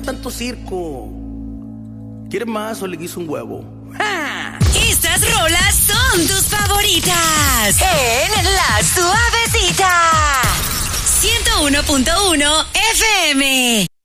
tanto circo. ¿Quieres más o le quiso un huevo? ¡Ja! Estas rolas son tus favoritas en La Suavecita 101.1 FM.